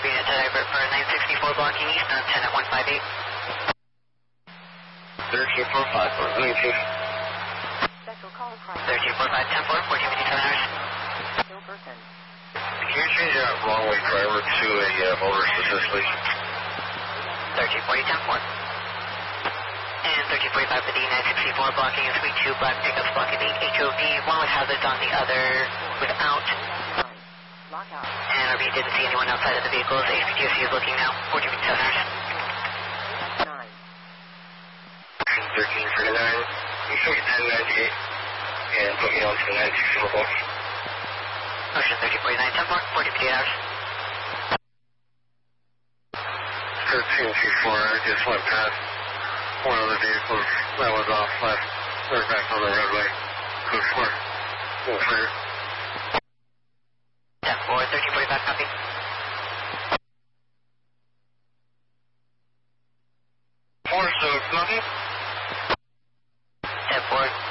Copy, unit to divert for 964 blocking east on 10 at 158. 1345, 1345, 10-4, 1457 hours. Can you change that wrong way driver to a motorist assist, please? 1340, 10-4. And 1345 for the 964 blocking and suite 2 black pickups blocking the HOV, one with hazards on the other without. And RB didn't see anyone outside of the vehicles. HPTOC is looking now. 1457 hours. 1339, you show 1098 and put me on to the 964 block. Motion 1349, 10-4, 1458 hours. 1324, I just went past one of the vehicles that was off left. They're back on the roadway. Code 4. Full clear. 10-4, 1345, copy. 4, so copy. 10-4.